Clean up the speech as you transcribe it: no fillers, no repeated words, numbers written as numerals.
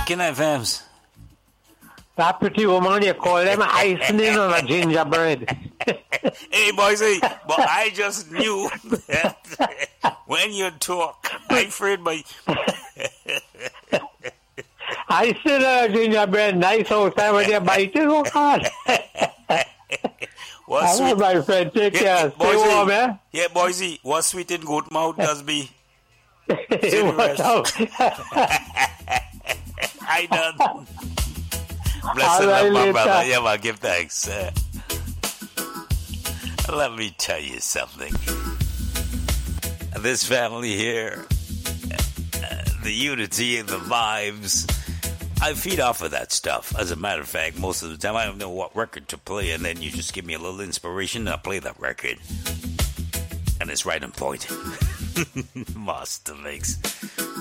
King FMs. That pretty woman, you call them icing on a gingerbread. Hey, Boise, but I just knew that when you talk, I'm afraid my... Icing on a gingerbread, nice outside when you bite it, oh God. What's Hello, sweet? my friend, take care. Stay warm, eh? Yeah, Boise, what's sweet in goat mouth does be... What's up? I done. Blessed All right, love, my later. brother. Yeah, man, give thanks. Let me tell you something. This family here, the unity and the vibes, I feed off of that stuff. As a matter of fact, most of the time I don't know what record to play, and then you just give me a little inspiration, and I play that record. And it's right on point. Master Mix.